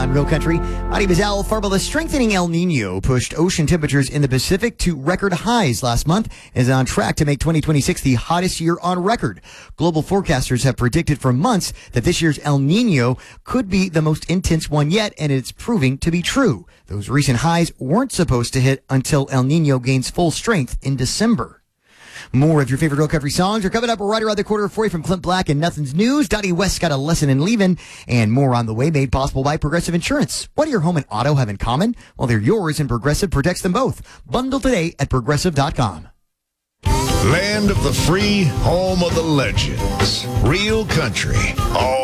on Real Country. My name is Al Farba. The strengthening El Nino pushed ocean temperatures in the Pacific to record highs last month and is on track to make 2026 the hottest year on record. Global forecasters have predicted for months that this year's El Nino could be the most intense one yet, and it's proving to be true. Those recent highs weren't supposed to hit until El Nino gains full strength in December. More of your favorite Real Country songs are coming up right around the corner for you from Clint Black and Nothing's News. Dottie West got a lesson in leaving, and more on the way, made possible by Progressive Insurance. What do your home and auto have in common? Well, they're yours, and Progressive protects them both. Bundle today at Progressive.com. Land of the free, home of the legends. Real Country.